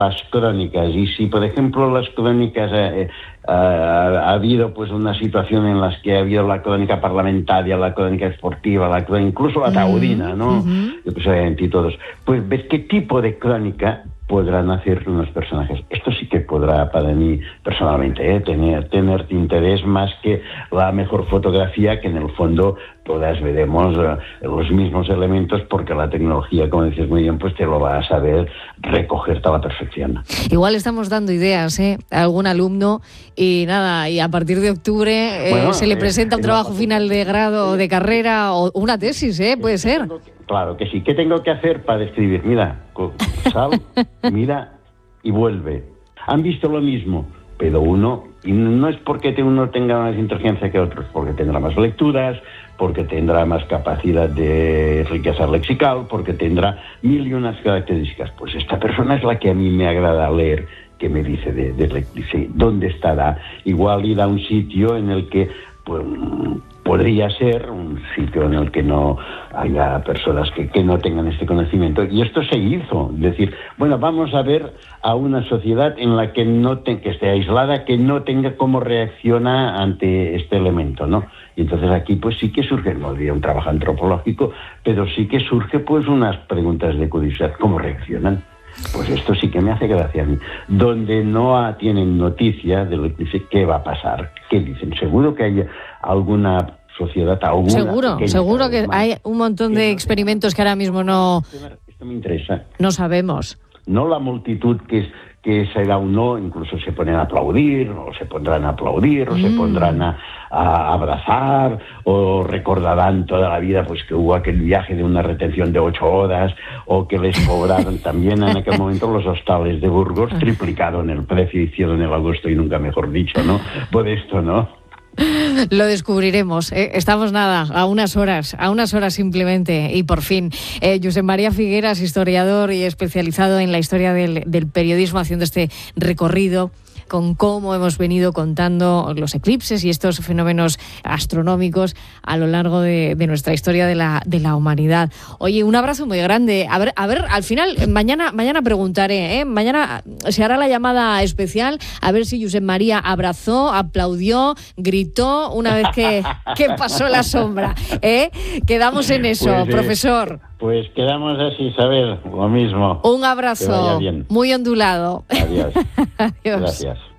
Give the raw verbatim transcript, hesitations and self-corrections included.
las crónicas, y si por ejemplo las crónicas eh, eh, ha, ha habido pues una situación en las que ha habido la crónica parlamentaria, la crónica esportiva, la crónica, incluso la taurina, ¿no? Uh-huh. Yo pues entre todos, pues ves qué tipo de crónica podrán hacer unos personajes. Esto sí que podrá para mí personalmente eh, tener, tener interés más que la mejor fotografía, que en el fondo todas veremos uh, los mismos elementos, porque la tecnología, como dices muy bien, pues te lo va a saber recoger a la perfección. Igual estamos dando ideas ¿eh? a algún alumno y nada, y a partir de octubre eh, bueno, se le presenta eh, un trabajo final de grado o de carrera o una tesis, ¿eh? puede ser. Claro que sí. ¿Qué tengo que hacer para escribir? Mira, sal, mira y vuelve. Han visto lo mismo, pero uno, y no es porque uno tenga más inteligencia que otros, porque tendrá más lecturas, porque tendrá más capacidad de riqueza lexical, porque tendrá mil y unas características. Pues esta persona es la que a mí me agrada leer, que me dice de, de, de dónde estará. Igual ir a un sitio en el que pues, podría ser un sitio en el que no haya personas que, que no tengan este conocimiento. Y esto se hizo. Es decir, bueno, vamos a ver a una sociedad en la que no te, que esté aislada, que no tenga cómo reacciona ante este elemento, ¿no? Y entonces aquí pues sí que surge, no diría un trabajo antropológico, pero sí que surge pues unas preguntas de curiosidad. ¿Cómo reaccionan? Pues esto sí que me hace gracia a mí. Donde no tienen noticia de lo que dice, ¿qué va a pasar? ¿Qué dicen? Seguro que hay alguna sociedad, alguna... Seguro, seguro que más. Hay un montón de experimentos que ahora mismo no... Esto me interesa. No sabemos. No la multitud que es que será un no, incluso se ponen a aplaudir, o se pondrán a aplaudir, o mm. se pondrán a, a abrazar, o recordarán toda la vida pues que hubo aquel viaje de una retención de ocho horas, o que les cobraron también en aquel momento los hostales de Burgos, triplicaron el precio, hicieron el agosto y nunca mejor dicho, ¿no? Por esto, ¿no? Lo descubriremos. ¿eh? Estamos nada, a unas horas, a unas horas simplemente. Y por fin, eh, Josep María Figueras, historiador y especializado en la historia del, del periodismo, haciendo este recorrido con cómo hemos venido contando los eclipses y estos fenómenos astronómicos a lo largo de, de nuestra historia de la, de la humanidad. Oye, un abrazo muy grande. A ver, a ver, al final, mañana, mañana preguntaré, ¿eh? Mañana se hará la llamada especial, a ver si Josep María abrazó, aplaudió, gritó una vez que, que pasó la sombra. ¿eh? Quedamos en eso, pues, eh, profesor. Pues quedamos así, Isabel, lo mismo. Un abrazo muy ondulado. Adiós. Adiós. Gracias.